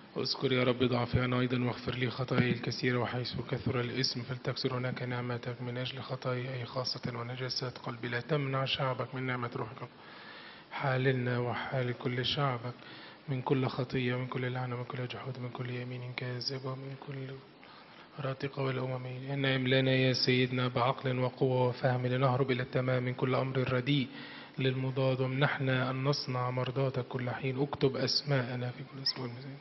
اذكر يا رب ضعفي أنا أيضا واغفر لي خطاياي الكثيرة، وحيث كثر الإثم فلتكثر هناك نعمتك. من أجل خطاياي خاصة ونجاسات قلبي لا تمنع شعبك من نعمة روحك. حالنا وحال كل شعبك من كل خطية، من كل لعنة، من كل جحود، من كل يمين كاذب، ومن كل راتقة والأممين. إن إملانا يا سيدنا بعقل وقوة وفهم لنهرب إلى التمام من كل أمر رديء للمضاد، ومنحنا أن نصنع مرضاتك كل حين. اكتب أسماءنا في كل اسم والمزين.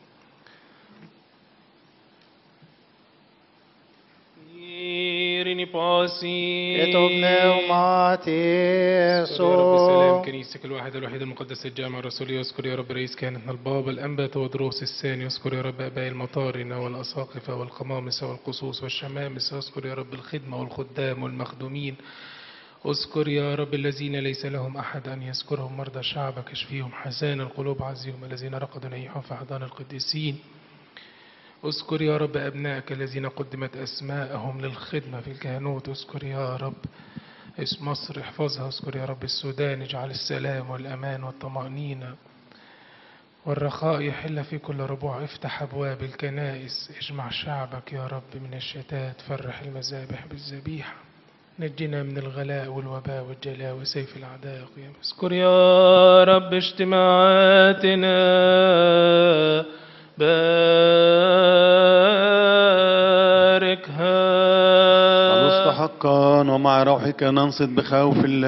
إيريني باسي اتوبنeumatis اذكر يا رب سلام كنيستك الواحدة الوحيدة المقدسة الجامعة الرسولية. اذكر يا رب رئيس كهنتنا البابا الأنبا ودروس الثاني. اذكر يا رب آباء المطارنة والأساقفة والقمامسة والقصوص والشمامسة. اذكر يا رب الخدمة والخدام والمخدومين. اذكر يا رب الذين ليس لهم أحد أن يذكرهم، مرضى شعبك اشفيهم، حزان القلوب عزيهم، الذين رقدوا نيحهم في أحضان القديسين. اذكر يا رب أبنائك الذين قدمت أسماءهم للخدمة في الكهنوت. اذكر يا رب اسم مصر احفظها. اذكر يا رب السودان، اجعل السلام والأمان والطمأنينة والرخاء يحل في كل ربوع. افتح أبواب الكنائس، اجمع شعبك يا رب من الشتات، فرح المذابح بالذبيحة. نجنا من الغلاء والوباء والجلاء وسيف الأعداء. اذكر يا رب اجتماعاتنا، باركها. المستحقا ومع روحك ننصت بخوف الله.